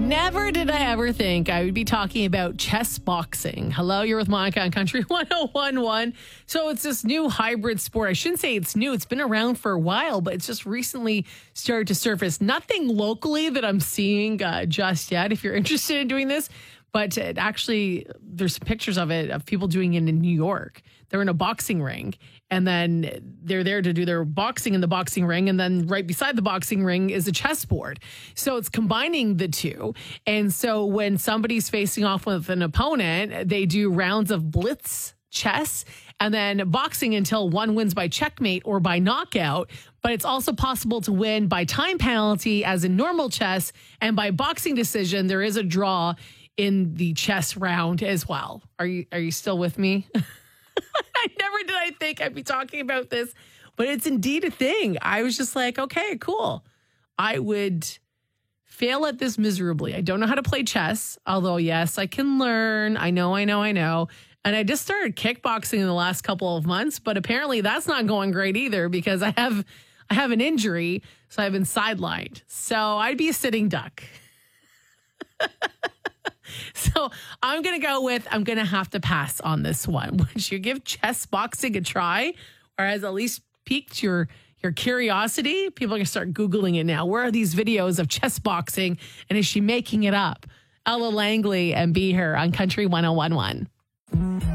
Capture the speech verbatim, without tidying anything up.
Never did I ever think I would be talking about chess boxing. Hello, you're with Monica on Country one oh one point one. So it's this new hybrid sport. I shouldn't say it's new. It's been around for a while, but it's just recently started to surface. Nothing locally that I'm seeing uh, just yet. If you're interested in doing this, but it actually, there's some pictures of it, of people doing it in New York. They're in a boxing ring, and then they're there to do their boxing in the boxing ring, and then right beside the boxing ring is a chessboard. So it's combining the two. And so when somebody's facing off with an opponent, they do rounds of blitz chess and then boxing until one wins by checkmate or by knockout. But it's also possible to win by time penalty as in normal chess, and by boxing decision. There is a draw in the chess round as well. Are you are you still with me? I never did I think I'd be talking about this, but it's indeed a thing. I was just like, okay, cool. I would fail at this miserably. I don't know how to play chess, although, yes, I can learn. I know, I know, I know. And I just started kickboxing in the last couple of months, but apparently that's not going great either because I have I have an injury, so I've been sidelined. So I'd be a sitting duck. So I'm going to go with, I'm going to have to pass on this one. Would you give chess boxing a try, or has at least piqued your, your curiosity? People are going to start Googling it now. Where are these videos of chess boxing? And is she making it up? Ella Langley and Be Her on Country one oh one point one.